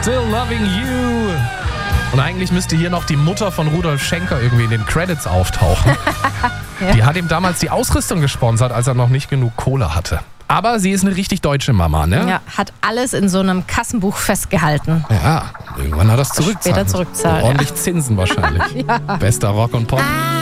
Still Loving You. Und eigentlich müsste hier noch die Mutter von Rudolf Schenker irgendwie in den Credits auftauchen. Ja. Die hat ihm damals die Ausrüstung gesponsert, als er noch nicht genug Kohle hatte. Aber sie ist eine richtig deutsche Mama, ne? Ja, hat alles in so einem Kassenbuch festgehalten. Ja, irgendwann hat er es zurückzahlt. Später zurückzahlt, Ordentlich Zinsen wahrscheinlich. Bester Rock und Pop.